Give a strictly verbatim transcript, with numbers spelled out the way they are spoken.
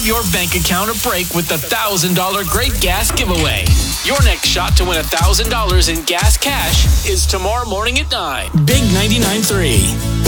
give your bank account a break with the one thousand dollars Great Gas Giveaway. Your next shot to win one thousand dollars in gas cash is tomorrow morning at nine. Big ninety-nine point three.